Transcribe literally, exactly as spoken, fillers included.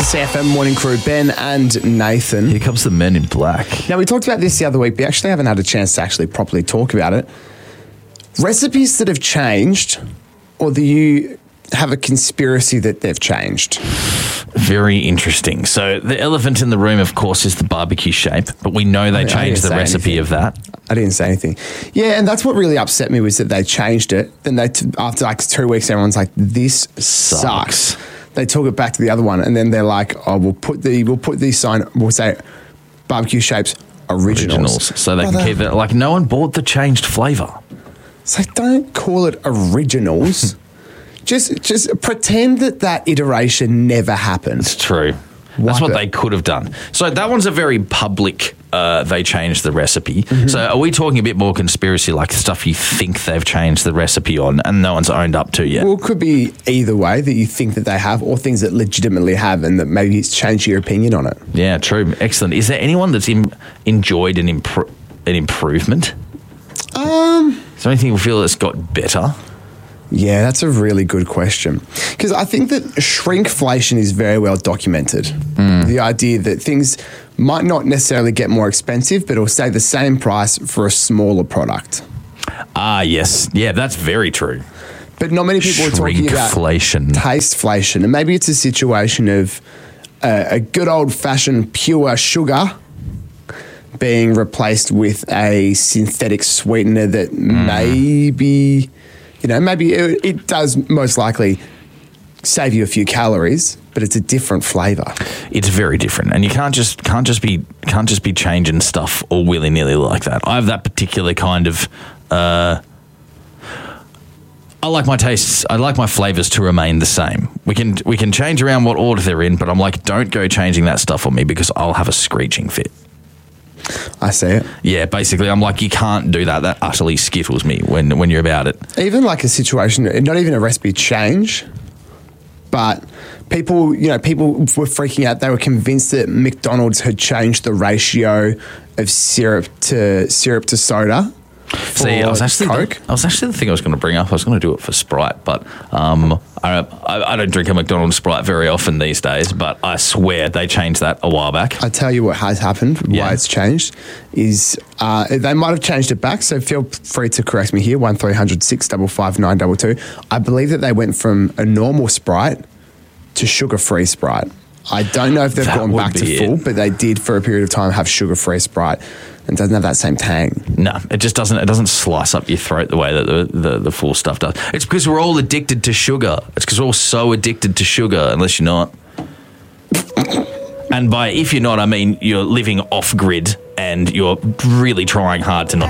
C F M Morning Crew, Ben and Nathan. Here comes the Men in Black. Now, we talked about this the other week. We actually haven't had a chance to actually properly talk about it. Recipes that have changed, or do you have a conspiracy that they've changed? Very interesting. So the elephant in the room, of course, is the barbecue shape, but we know they I- I changed didn't the say recipe anything. of that. I didn't say anything. Yeah, and that's what really upset me was that they changed it. Then they, t- after like two weeks, everyone's like, "This sucks." They took it back to the other one, and then they're like, "Oh, we'll put the we'll put the sign. We'll say barbecue shapes originals, Originals. So they Brother, can keep it. Like, no one bought the changed flavour. So don't call it originals. just just pretend that that iteration never happened. It's true. That's Wipe what it. they could have done. So that one's a very public, uh, they changed the recipe. Mm-hmm. So are we talking a bit more conspiracy, like stuff you think they've changed the recipe on and no one's owned up to yet? Well, it could be either way, that you think that they have, or things that legitimately have, and that maybe it's changed your opinion on it. Yeah, true. Excellent. Is there anyone that's in, enjoyed an, impro- an improvement? Um, Is there anything you feel that's got better? yeah, that's a really good question. Because I think that shrinkflation is very well documented. The idea that things might not necessarily get more expensive, but it'll stay the same price for a smaller product. Ah, yes. Yeah, that's very true. But not many people are talking about Shrinkflation. tasteflation. And maybe it's a situation of uh, a good old-fashioned pure sugar being replaced with a synthetic sweetener that maybe, you know, maybe it, it does most likely save you a few calories, but it's a different flavour. It's very different, and you can't just can't just be can't just be changing stuff all willy nilly like that. I have that particular kind of. Uh, I like my tastes. I like my flavors to remain the same. We can we can change around what order they're in, but I'm like, don't go changing that stuff on me because I'll have a screeching fit. I see it. Yeah, basically, I'm like, you can't do that. That utterly skittles me when when you're about it. Even like a situation, not even a recipe change, but people, you know, people were freaking out. They were convinced that McDonald's had changed the ratio of syrup to syrup to soda. See, I was actually Coke. I was actually the thing I was going to bring up. I was going to do it for Sprite, but um, I, I, I don't drink a McDonald's Sprite very often these days. But I swear they changed that a while back. I tell you what has happened, Yeah. why it's changed, is uh, they might have changed it back. So feel free to correct me here. One three hundred six five five nine two two. I believe that they went from a normal Sprite to sugar-free Sprite. I don't know if they've That gone would back to be full, it. but they did for a period of time have sugar-free Sprite, and doesn't have that same tang. No, it just doesn't. It doesn't slice up your throat the way that the, the, the full stuff does. It's because we're all addicted to sugar. It's because we're all so addicted to sugar, unless you're not. And by if you're not, I mean you're living off grid and you're really trying hard to not